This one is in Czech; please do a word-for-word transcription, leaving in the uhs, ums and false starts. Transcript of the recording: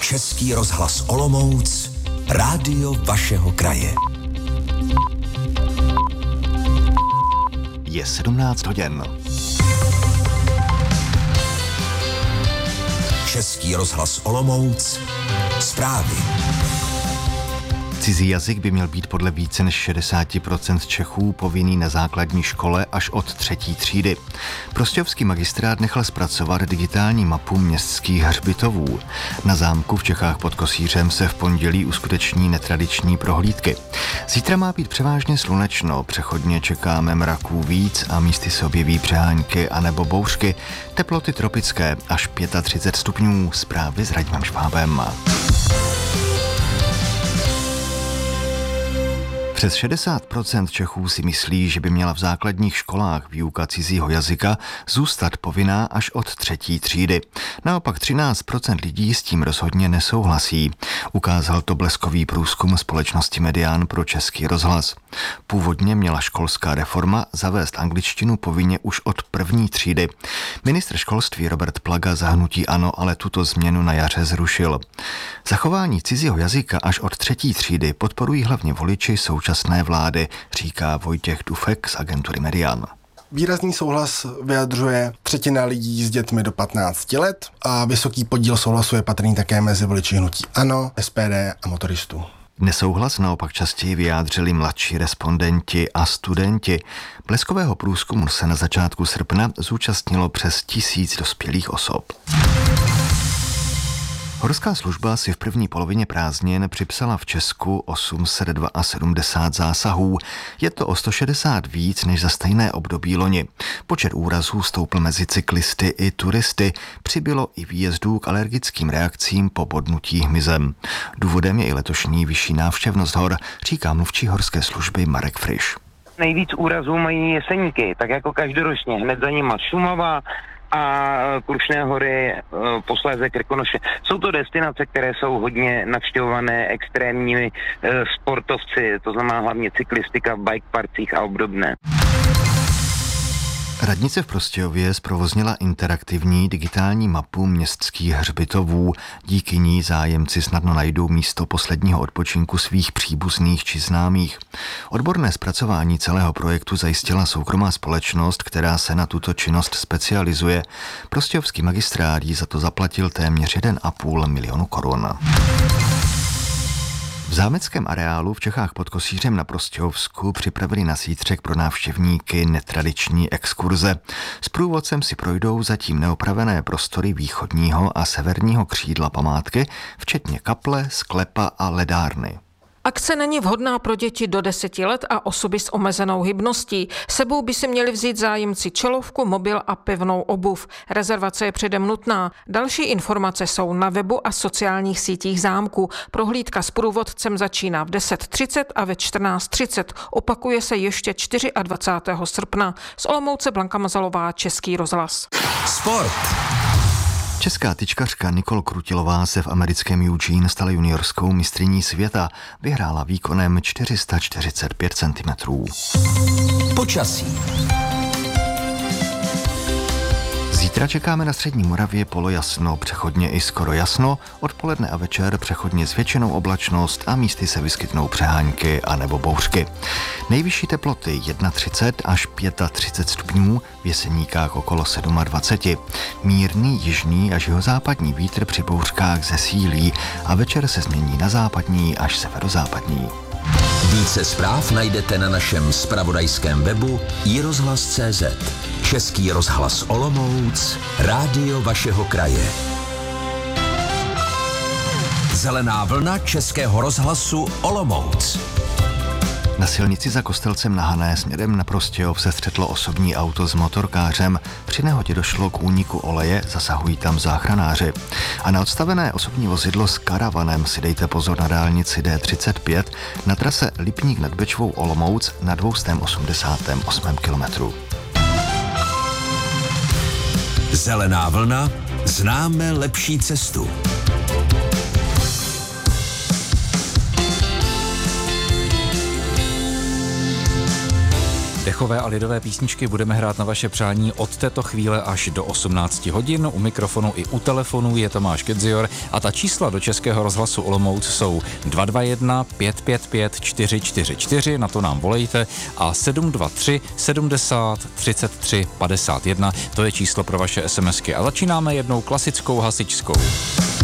Český rozhlas Olomouc, rádio vašeho kraje. Je sedmnáct hodin. Český rozhlas Olomouc, zprávy. Cizí jazyk by měl být podle více než šedesát procent Čechů povinný na základní škole až od třetí třídy. Prostějovský magistrát nechal zpracovat digitální mapu městských hřbitovů. Na zámku v Čechách pod Kosířem se v pondělí uskuteční netradiční prohlídky. Zítra má být převážně slunečno, přechodně čekáme mraků víc a místy se objeví přehánky anebo bouřky. Teploty tropické až třicet pět stupňů. Zprávy s Radimem Švábem. Přes šedesát procent Čechů si myslí, že by měla v základních školách výuka cizího jazyka zůstat povinná až od třetí třídy. Naopak třináct procent lidí s tím rozhodně nesouhlasí. Ukázal to bleskový průzkum společnosti Medián pro Český rozhlas. Původně měla školská reforma zavést angličtinu povinně už od první třídy. Ministr školství Robert Plaga za hnutí ANO ale tuto změnu na jaře zrušil. Zachování cizího jazyka až od třetí třídy podporují hlavně voliči současné vlády, říká Vojtěch Dufek z agentury Medián. Výrazný souhlas vyjadřuje třetina lidí s dětmi do patnácti let a vysoký podíl souhlasu je patrný také mezi voliči hnutí ANO, S P D a motoristů. Nesouhlas naopak častěji vyjádřili mladší respondenti a studenti. Bleskového průzkumu se na začátku srpna zúčastnilo přes tisíc dospělých osob. Horská služba si v první polovině prázdnin připsala v Česku osm set sedmdesát dva zásahů. Je to o sto šedesát víc než za stejné období loni. Počet úrazů stoupl mezi cyklisty i turisty. Přibylo i výjezdů k alergickým reakcím po bodnutí hmyzem. Důvodem je i letošní vyšší návštěvnost hor, říká mluvčí horské služby Marek Friš. Nejvíc úrazů mají Jeseníky, tak jako každoročně. Hned za nima Šumava a Krušné hory, posléze Krkonoše. Jsou to destinace, které jsou hodně navštěvované extrémními sportovci, to znamená hlavně cyklistika v bike parcích a obdobné. Radnice v Prostějově zprovoznila interaktivní digitální mapu městských hřbitovů. Díky ní zájemci snadno najdou místo posledního odpočinku svých příbuzných či známých. Odborné zpracování celého projektu zajistila soukromá společnost, která se na tuto činnost specializuje. Prostějovský magistrát jí za to zaplatil téměř jeden a půl milionu korun. V zámeckém areálu v Čechách pod Kosířem na Prostějovsku připravili na zítřek pro návštěvníky netradiční exkurze. S průvodcem si projdou zatím neopravené prostory východního a severního křídla památky, včetně kaple, sklepa a ledárny. Akce není vhodná pro děti do deseti let a osoby s omezenou hybností. Sebou by si měli vzít zájemci čelovku, mobil a pevnou obuv. Rezervace je předem nutná. Další informace jsou na webu a sociálních sítích zámku. Prohlídka s průvodcem začíná v deset třicet a ve čtrnáct třicet. Opakuje se ještě dvacátého čtvrtého srpna. Z Olomouce Blanka Mazalová, Český rozhlas. Sport. Česká tyčkařka Nicole Krutilová se v americkém Eugene stala juniorskou mistryní světa. Vyhrála výkonem čtyři sta čtyřicet pět centimetrů. Počasí. Zítra čekáme na střední Moravě polojasno, přechodně i skoro jasno, odpoledne a večer přechodně zvětšenou oblačnost a místy se vyskytnou přehánky a nebo bouřky. Nejvyšší teploty třicet jedna až třicet pět stupňů, v Jeseníkách okolo dvacet sedm. Mírný jižní až jihozápadní vítr při bouřkách zesílí a večer se změní na západní až severozápadní. Více zpráv najdete na našem zpravodajském webu i rozhlas tečka cé zet. Český rozhlas Olomouc, rádio vašeho kraje. Zelená vlna Českého rozhlasu Olomouc. Na silnici za Kostelcem na Hané směrem na Prostějov se střetlo osobní auto s motorkářem. Při nehodě došlo k úniku oleje, zasahují tam záchranáři. A na odstavené osobní vozidlo s karavanem si dejte pozor na dálnici D třicet pět na trase Lipník nad Bečvou Olomouc na dvě stě osmdesát osm kilometrů. Zelená vlna, známe lepší cestu. Dechové a lidové písničky budeme hrát na vaše přání od této chvíle až do osmnácti hodin. U mikrofonu i u telefonu je Tomáš Kedzior a ta čísla do Českého rozhlasu Olomouc jsou dva dva jedna pět pět pět čtyři čtyři čtyři, na to nám volejte, a sedm dva tři sedmdesát třicet tři padesát jedna, to je číslo pro vaše SMSky. A začínáme jednou klasickou hasičskou.